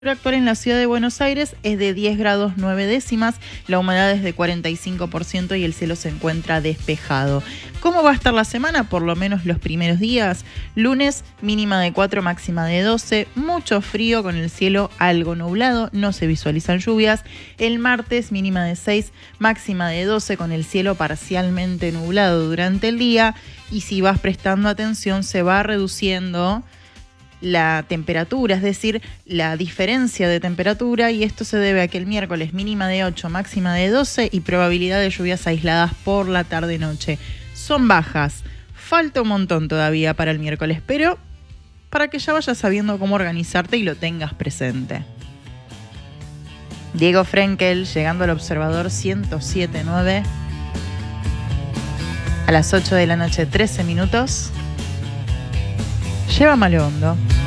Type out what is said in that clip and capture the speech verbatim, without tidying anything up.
Actual en la ciudad de Buenos Aires es de diez grados nueve décimas, la humedad es de cuarenta y cinco por ciento y el cielo se encuentra despejado. ¿Cómo va a estar la semana? Por lo menos los primeros días. Lunes, mínima de cuatro, máxima de doce, mucho frío con el cielo algo nublado, no se visualizan lluvias. El martes, mínima de seis, máxima de doce con el cielo parcialmente nublado durante el día. Y si vas prestando atención, se va reduciendo la temperatura, es decir, la diferencia de temperatura, y esto se debe a que el miércoles mínima de ocho, máxima de doce y probabilidad de lluvias aisladas por la tarde-noche. Son bajas, falta un montón todavía para el miércoles, pero para que ya vayas sabiendo cómo organizarte y lo tengas presente. Diego Frenkel, llegando al Observador ciento siete punto nueve a las ocho de la noche, trece minutos. Llévame a lo hondo.